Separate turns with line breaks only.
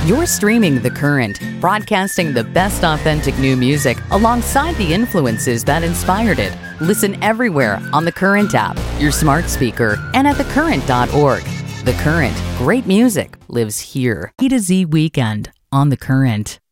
You're streaming The Current, broadcasting the best authentic new music alongside the influences that inspired it. Listen everywhere on The Current app, your smart speaker, and at thecurrent.org. The Current, great music lives here. A to Z Weekend on The Current.